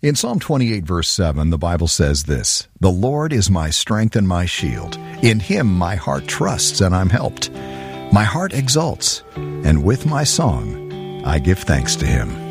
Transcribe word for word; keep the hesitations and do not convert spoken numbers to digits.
In Psalm twenty-eight, verse seven, the Bible says this, "The Lord is my strength and my shield. In him my heart trusts, and I'm helped. My heart exults, and with my song I give thanks to him."